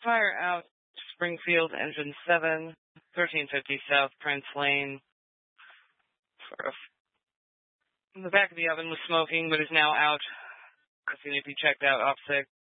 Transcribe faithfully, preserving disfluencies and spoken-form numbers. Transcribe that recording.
Fire out Springfield Engine seven, thirteen fifty South Prince Lane. Sort of. The back of the oven was smoking, but is now out. As soon as he checked out, OPSEC